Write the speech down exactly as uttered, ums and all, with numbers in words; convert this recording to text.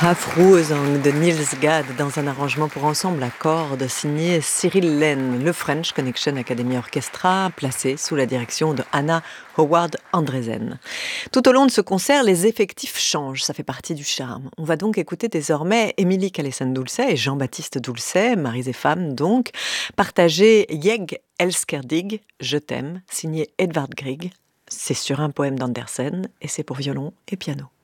Afrosang de Niels Gad dans un arrangement pour ensemble à cordes signé Cyril Lehn, le French Connection Academy Orchestra, placé sous la direction de Anna Howard Andresen. Tout au long de ce concert, les effectifs changent, ça fait partie du charme. On va donc écouter désormais Émilie Calessen-Dulce et Jean-Baptiste Dulce, maris et femmes donc, partager Jeg elsker dig, Je t'aime, signé Edvard Grieg. C'est sur un poème d'Andersen et c'est pour violon et piano.